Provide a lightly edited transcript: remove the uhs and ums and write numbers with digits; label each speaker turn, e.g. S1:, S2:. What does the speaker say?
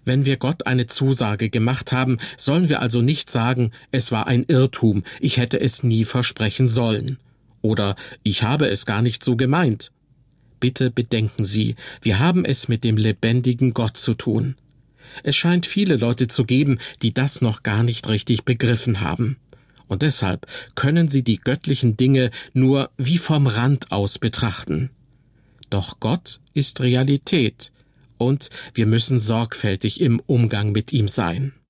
S1: Wenn wir Gott eine Zusage gemacht haben, sollen wir also nicht sagen, es war ein Irrtum, ich hätte es nie versprechen sollen. Oder ich habe es gar nicht so gemeint. Bitte bedenken Sie, wir haben es mit dem lebendigen Gott zu tun. Es scheint viele Leute zu geben, die das noch gar nicht richtig begriffen haben. Und deshalb können sie die göttlichen Dinge nur wie vom Rand aus betrachten. Doch Gott ist Realität und wir müssen sorgfältig im Umgang mit ihm sein.